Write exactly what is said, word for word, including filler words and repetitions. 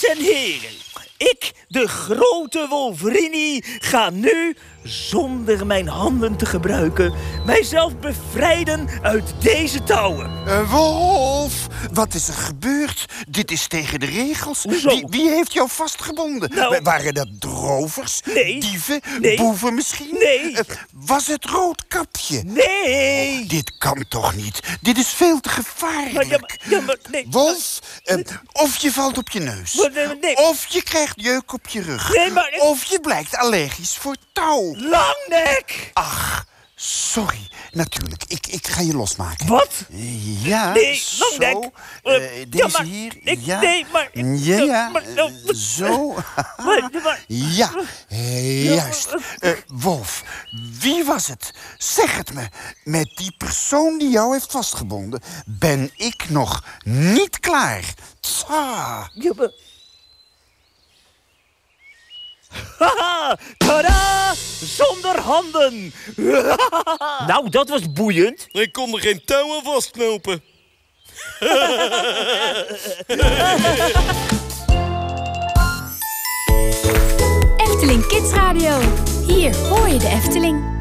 en heren, ik, de grote Wolverini, ga nu, zonder mijn handen te gebruiken, mijzelf bevrijden uit deze touwen. Uh, Wolf, wat is er gebeurd? Dit is tegen de regels. Hoezo? Wie, wie heeft jou vastgebonden? Nou, Waren dat drovers? Nee. Dieven? Nee. Boeven misschien? Nee. Uh, was het Roodkapje? Nee! Oh, dit kan toch niet? Dit is veel te gevaarlijk. Maar, ja, maar, ja, maar nee. Wolf, uh, of je valt op je neus. Maar, nee, nee. Of je krijgt jeuk op je rug. Nee, maar... Of je blijkt allergisch voor touw. Langnek! Ach, sorry. Natuurlijk, ik, ik ga je losmaken. Wat? Ja, Nee, zo. Langnek. Uh, Uh, deze ja, maar hier. ik- ja. nee, maar ik- Ja, ja. maar, nou, uh, zo. Maar, maar, Ja, juist. Uh, Wolf, wie was het? Zeg het me. Met die persoon die jou heeft vastgebonden ben ik nog niet klaar. Tsa. ja, maar... Haha, tada! Zonder handen! Nou, dat was boeiend. Ik kon er geen touw aan vastknopen. Efteling Kids Radio. Hier hoor je de Efteling.